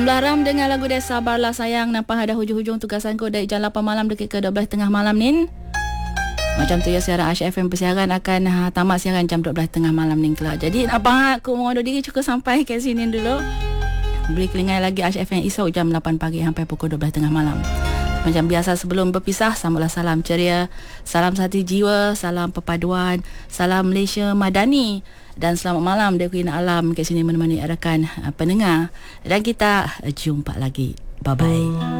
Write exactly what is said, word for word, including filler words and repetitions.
Melaram dengan lagu dia Sabarlah Sayang. Nampak dah hujung-hujung tugasanku dari jam lapan malam dekat ke dua belas tengah malam ni. Macam tu ya, siaran Aisyah F M persiaran akan ha, tamat siaran jam dua belas tengah malam ni kelak. Jadi nampak aku mengundur diri cukup sampai ke sini dulu. Beri kelingan lagi Aisyah F M esok jam lapan pagi sampai pukul dua belas tengah malam. Macam biasa sebelum berpisah, sambutlah salam ceria, salam satu jiwa, salam perpaduan, salam Malaysia Madani. Dan selamat malam dari Queen Alam kat sini menemani rakan uh, pendengar. Dan kita uh, jumpa lagi. Bye-bye.